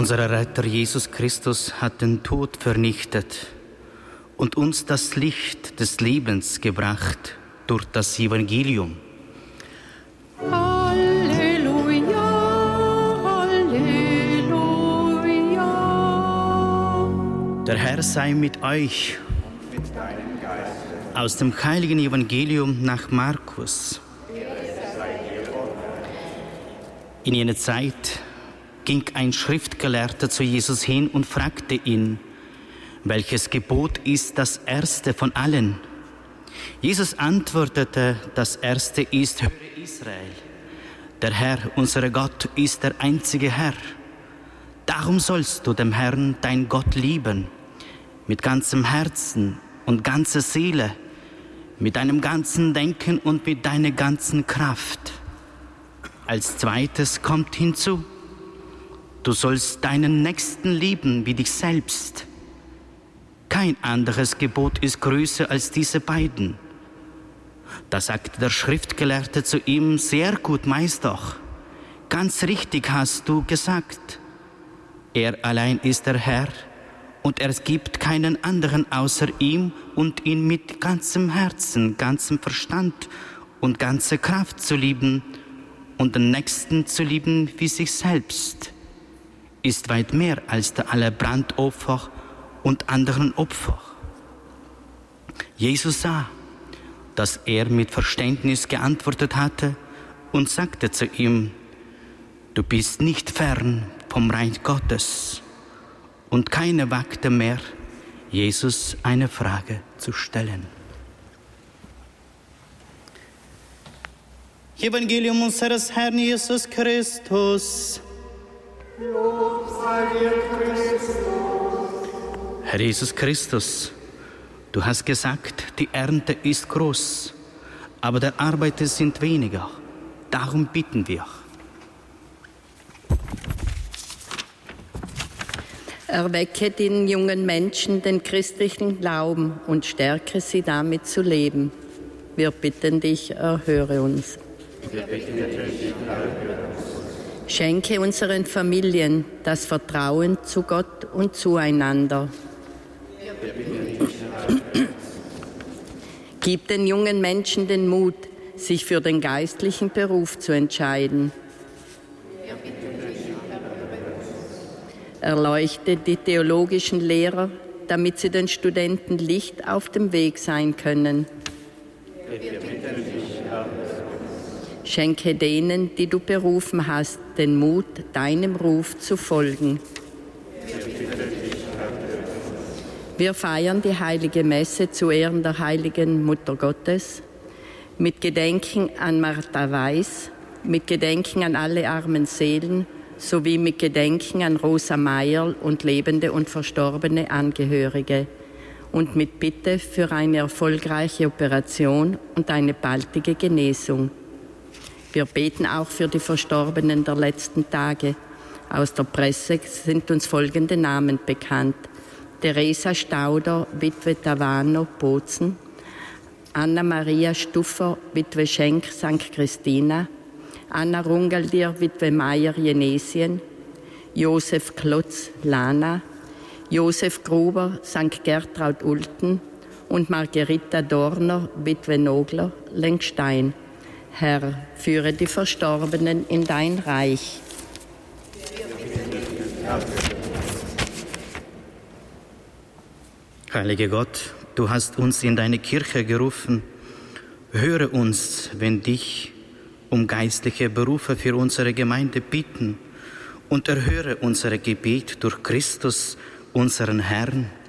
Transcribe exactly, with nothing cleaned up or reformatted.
Unser Retter Jesus Christus hat den Tod vernichtet und uns das Licht des Lebens gebracht durch das Evangelium. Halleluja, Halleluja. Der Herr sei mit euch. Mit deinem Geist. Aus dem heiligen Evangelium nach Markus. In jener Zeit ging ein Schriftgelehrter zu Jesus hin und fragte ihn, welches Gebot ist das erste von allen? Jesus antwortete, das erste ist, höre Israel, der Herr, unser Gott, ist der einzige Herr. Darum sollst du dem Herrn, dein Gott, lieben, mit ganzem Herzen und ganzer Seele, mit deinem ganzen Denken und mit deiner ganzen Kraft. Als zweites kommt hinzu, du sollst deinen Nächsten lieben wie dich selbst. Kein anderes Gebot ist größer als diese beiden. Da sagte der Schriftgelehrte zu ihm, sehr gut, Meister, ganz richtig hast du gesagt. Er allein ist der Herr und es gibt keinen anderen außer ihm und ihn mit ganzem Herzen, ganzem Verstand und ganzer Kraft zu lieben und den Nächsten zu lieben wie sich selbst, ist weit mehr als der aller Brandopfer und anderen Opfer. Jesus sah, dass er mit Verständnis geantwortet hatte und sagte zu ihm, du bist nicht fern vom Reich Gottes. Und keiner wagte mehr, Jesus eine Frage zu stellen. Evangelium unseres Herrn Jesus Christus. Lob sei dir, Christus. Herr Jesus Christus, du hast gesagt, die Ernte ist groß, aber der Arbeiter sind weniger. Darum bitten wir. Erwecke den jungen Menschen den christlichen Glauben und stärke sie damit zu leben. Wir bitten dich, erhöre uns. Wir bitten dich, erhöre uns. Schenke unseren Familien das Vertrauen zu Gott und zueinander. Wir bitten dich, erhöre uns. Gib den jungen Menschen den Mut, sich für den geistlichen Beruf zu entscheiden. Wir bitten dich, erhöre uns. Erleuchte die theologischen Lehrer, damit sie den Studenten Licht auf dem Weg sein können. Wir bitten dich, erhöre uns. Schenke denen, die du berufen hast, den Mut, deinem Ruf zu folgen. Wir bitten dich, erhöre uns. Wir feiern die heilige Messe zu Ehren der heiligen Mutter Gottes mit Gedenken an Martha Weiß, mit Gedenken an alle armen Seelen sowie mit Gedenken an Rosa Meyer und lebende und verstorbene Angehörige und mit Bitte für eine erfolgreiche Operation und eine baldige Genesung. Wir beten auch für die Verstorbenen der letzten Tage. Aus der Presse sind uns folgende Namen bekannt: Theresa Stauder, Witwe Tavano, Bozen; Anna-Maria Stuffer, Witwe Schenk, Sankt Christina; Anna Rungaldier, Witwe Meier, Jenesien; Josef Klotz, Lana; Josef Gruber, Sankt Gertraud, Ulten; und Margherita Dorner, Witwe Nogler, Lenkstein. Herr, führe die Verstorbenen in dein Reich. Heiliger Gott, du hast uns in deine Kirche gerufen. Höre uns, wenn dich um geistliche Berufe für unsere Gemeinde bitten, und erhöre unser Gebet durch Christus, unseren Herrn.